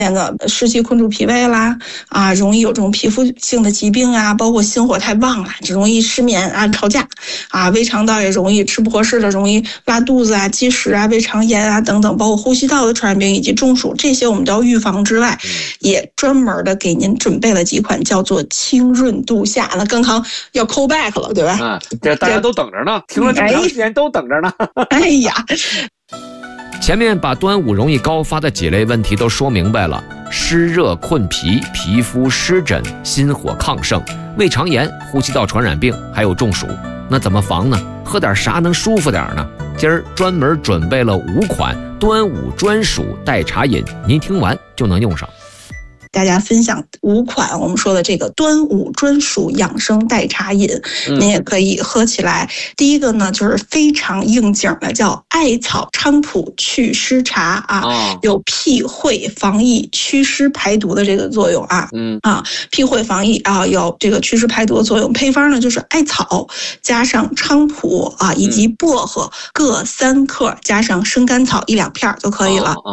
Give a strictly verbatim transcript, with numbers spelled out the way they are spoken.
那个湿气困住脾胃啦，啊，容易有这种皮肤性的疾病啊，包括心火太旺了，就容易失眠啊、吵架啊，胃肠道也容易吃不合适的，容易拉肚子啊、积食啊、胃肠炎啊等等，包括呼吸道的传染病以及中暑，这些我们都要预防之外，也专门的给您准备了几款叫做清润度夏。那刚刚要 call back 了，对吧？ 啊，这大家都等着呢，听了这么长时间都等着呢。 哎呀。 前面把端午容易高发的几类问题都说明白了，湿热困脾、皮肤湿疹、心火亢盛、胃肠炎、呼吸道传染病，还有中暑。那怎么防呢？喝点啥能舒服点呢？今儿专门准备了五款端午专属代茶饮，您听完就能用上。 大家分享五款我们说的这个端午专属养生代茶饮，您也可以喝起来。第一个呢，就是非常应景的，叫艾草菖蒲祛湿茶啊，有辟秽防疫、祛湿排毒的这个作用啊。嗯啊，辟秽防疫啊，有这个祛湿排毒的作用。配方呢就是艾草加上菖蒲啊，以及薄荷各三克，加上生甘草一两片就可以了。